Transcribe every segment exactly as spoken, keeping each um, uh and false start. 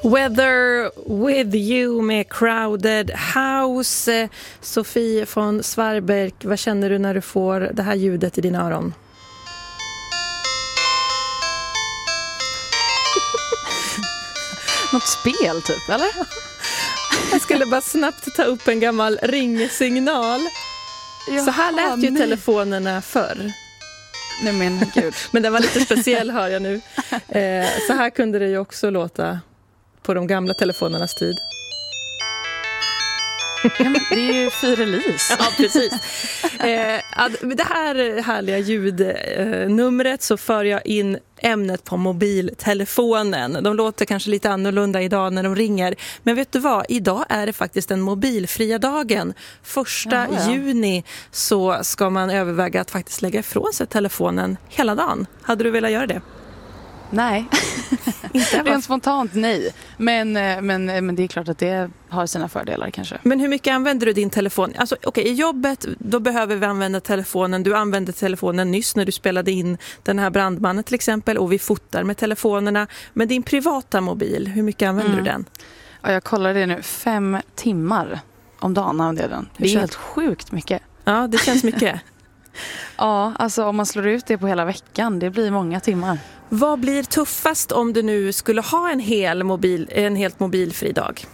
Weather with you med Crowded House. Sofie von Svarberg, vad känner du när du får det här ljudet i dina öron? Något spel typ, eller? Jag skulle bara snabbt ta upp en gammal ringsignal. Jaha, så här lät ju nej. telefonerna förr. Nej men gud. Men den var lite speciell, hör jag nu. Eh, så här kunde det ju också låta på de gamla telefonernas tid. Ja, men det är ju fyrelis. Ja, precis. Eh, det här härliga ljudnumret så för jag in ämnet på mobiltelefonen. De låter kanske lite annorlunda idag när de ringer. Men vet du vad? Idag är det faktiskt den mobilfria dagen. Första Jaha, ja. juni så ska man överväga att faktiskt lägga ifrån sig telefonen hela dagen. Hade du velat göra det? Nej, inte rent spontant nej. Men, men, men det är klart att det har sina fördelar kanske. Men hur mycket använder du din telefon? Alltså, okej, okay, i jobbet då behöver vi använda telefonen. Du använde telefonen nyss när du spelade in den här brandmannen till exempel. Och vi fotar med telefonerna. Men din privata mobil, hur mycket använder mm. du den? Ja, jag kollar det nu. Fem timmar om dagen använder jag den. Det är helt sjukt mycket. Ja, det känns mycket. Ja, alltså om man slår ut det på hela veckan, det blir många timmar. Vad blir tuffast om du nu skulle ha en hel mobil, en helt mobilfri dag?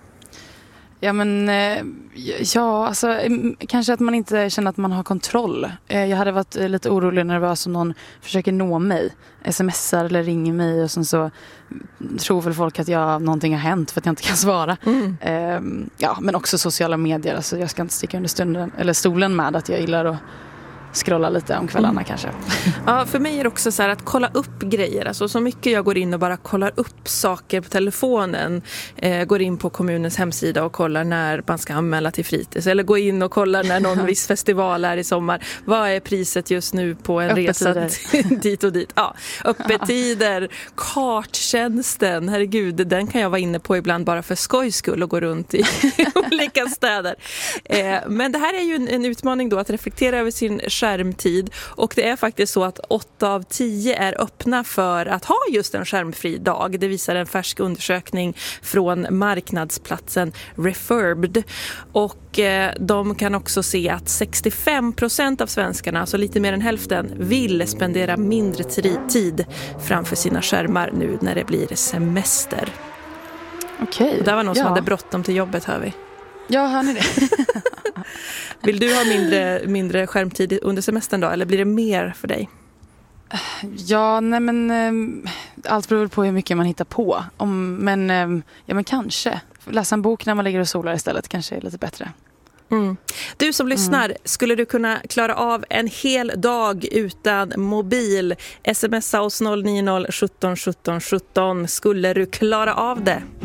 Ja, men ja, alltså kanske att man inte känner att man har kontroll. Jag hade varit lite orolig när det var som någon försöker nå mig, smsar eller ringer mig och sen så tror väl folk att jag, någonting har hänt för att jag inte kan svara. Mm. Ehm, ja, men också sociala medier. Alltså jag ska inte sticka under stunden, eller stolen med att jag gillar att scrolla lite om kvällarna mm. kanske. Ja, för mig är det också så här att kolla upp grejer. Alltså så mycket jag går in och bara kollar upp saker på telefonen. Eh, går in på kommunens hemsida och kollar när man ska anmäla till fritids. Eller går in och kollar när någon viss festival är i sommar. Vad är priset just nu på en resa dit och dit? Ja, öppettider, karttjänsten. Herregud, den kan jag vara inne på ibland bara för skojs skull och gå runt i olika städer. Eh, men det här är ju en, en utmaning då att reflektera över sin skärmtid, och det är faktiskt så att åtta av tio är öppna för att ha just en skärmfri dag. Det visar en färsk undersökning från marknadsplatsen Refurbed, och eh, de kan också se att sextiofem procent av svenskarna, alltså lite mer än hälften, vill spendera mindre tid framför sina skärmar nu när det blir semester. Okej. Och där var någon ja. som hade bråttom till jobbet, hör vi. Ja, hör ni det? Vill du ha mindre, mindre skärmtid under semestern då? Eller blir det mer för dig? Ja, nej men allt beror på hur mycket man hittar på. Om, men, ja, men kanske. Läsa en bok när man ligger och solar istället kanske är lite bättre. Mm. Du som lyssnar, mm. skulle du kunna klara av en hel dag utan mobil? Smsa oss noll nio noll sjutton sjutton sjutton. Skulle du klara av det?